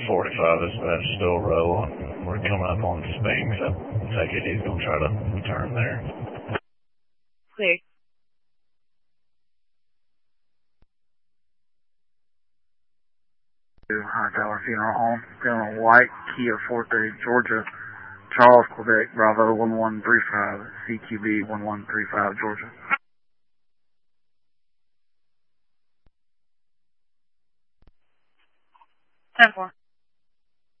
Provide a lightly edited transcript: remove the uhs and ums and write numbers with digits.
45 dispatch still row. We're coming up on Spain, so take it. He's going to try to return there. Clear. Hightower Funeral Home, Funeral White, Kia Forte, Georgia, Charles, Quebec, Bravo 1135, CQB 1135, Georgia. 10-4.